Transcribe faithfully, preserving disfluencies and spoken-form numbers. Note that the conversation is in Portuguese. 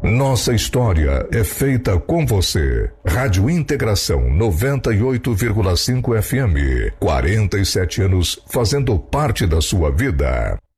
Nossa história é feita com você. Rádio Integração noventa e oito vírgula cinco F M. quarenta e sete anos fazendo parte da sua vida.